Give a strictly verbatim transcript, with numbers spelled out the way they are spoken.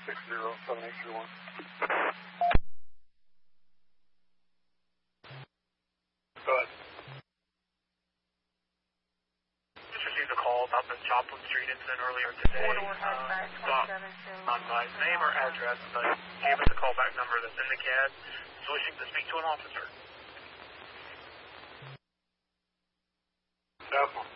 six zero seven eight three one. Go ahead. Just received a call about the Joplin Street incident earlier today. Uh, not, not by his name or address, but gave us a callback number that's in the C A D. He's wishing to speak to an officer. Definitely.